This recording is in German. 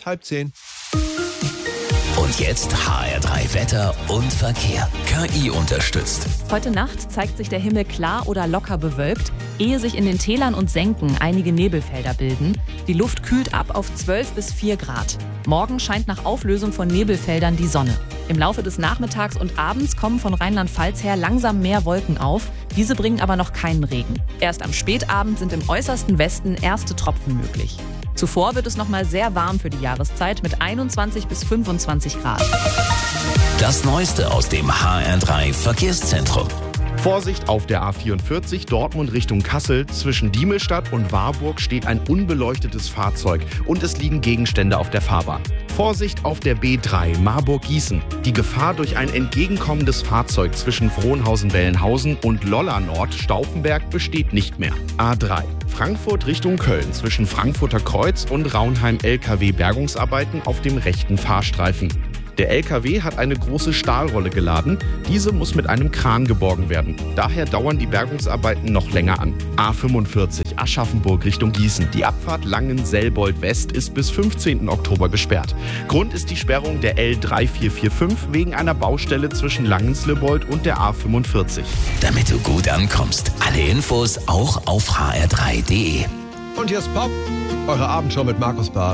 9:30. Und jetzt HR3 Wetter und Verkehr. KI unterstützt. Heute Nacht zeigt sich der Himmel klar oder locker bewölkt, ehe sich in den Tälern und Senken einige Nebelfelder bilden. Die Luft kühlt ab auf 12 bis 4 Grad. Morgen scheint nach Auflösung von Nebelfeldern die Sonne. Im Laufe des Nachmittags und Abends kommen von Rheinland-Pfalz her langsam mehr Wolken auf. Diese bringen aber noch keinen Regen. Erst am Spätabend sind im äußersten Westen erste Tropfen möglich. Zuvor wird es nochmal sehr warm für die Jahreszeit mit 21 bis 25 Grad. Das Neueste aus dem HR3 Verkehrszentrum. Vorsicht auf der A44 Dortmund Richtung Kassel. Zwischen Diemelstadt und Warburg steht ein unbeleuchtetes Fahrzeug und es liegen Gegenstände auf der Fahrbahn. Vorsicht auf der B3 Marburg-Gießen. Die Gefahr durch ein entgegenkommendes Fahrzeug zwischen Frohnhausen-Bellenhausen und Lolla Nord Stauffenberg besteht nicht mehr. A3 Frankfurt Richtung Köln zwischen Frankfurter Kreuz und Raunheim LKW-Bergungsarbeiten auf dem rechten Fahrstreifen. Der LKW hat eine große Stahlrolle geladen. Diese muss mit einem Kran geborgen werden. Daher dauern die Bergungsarbeiten noch länger an. A45 Aschaffenburg Richtung Gießen. Die Abfahrt Langen-Selbold West ist bis 15. Oktober gesperrt. Grund ist die Sperrung der L3445 wegen einer Baustelle zwischen Langen-Selbold und der A45. Damit du gut ankommst. Alle Infos auch auf hr3.de. Und hier ist Pop, eure Abendshow mit Markus Barth.